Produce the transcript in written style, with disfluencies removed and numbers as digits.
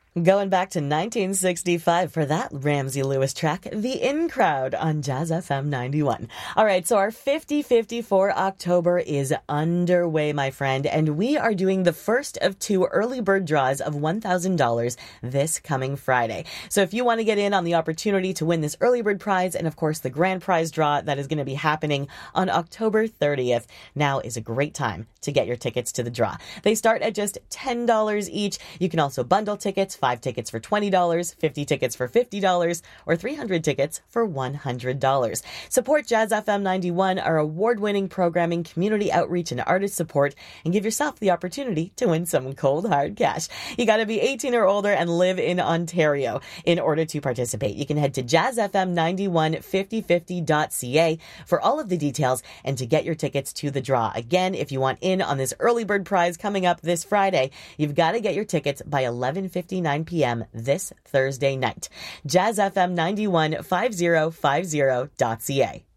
Going back to 1965 for that Ramsey Lewis track, The In Crowd on Jazz FM 91. All right, so our 50/50 for October is underway, my friend, and we are doing the first of two early bird draws of $1,000 this coming Friday. So if you want to get in on the opportunity to win this early bird prize and, of course, the grand prize draw that is going to be happening on October 30th, now is a great time to get your tickets to the draw. They start at just $10 each. You can also bundle tickets, 5 tickets for $20, 50 tickets for $50, or 300 tickets for $100. Support Jazz FM 91, our award-winning programming, community outreach, and artist support, and give yourself the opportunity to win some cold, hard cash. You got to be 18 or older and live in Ontario in order to participate. You can head to jazzfm915050.ca for all of the details and to get your tickets to the draw. Again, if you want in on this early bird prize coming up this Friday, you've got to get your tickets by 11:59 p.m. this Thursday night. Jazz FM 915050.ca.